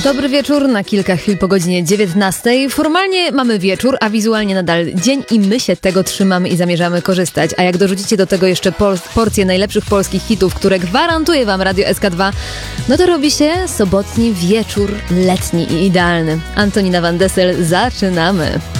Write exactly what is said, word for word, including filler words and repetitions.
Dobry wieczór, na kilka chwil po godzinie dziewiętnastej. Formalnie mamy wieczór, a wizualnie nadal dzień i my się tego trzymamy i zamierzamy korzystać. A jak dorzucicie do tego jeszcze por- porcję najlepszych polskich hitów, które gwarantuje wam Radio S K dwa, no to robi się sobotni wieczór letni i idealny. Antonina Van Dessel, zaczynamy!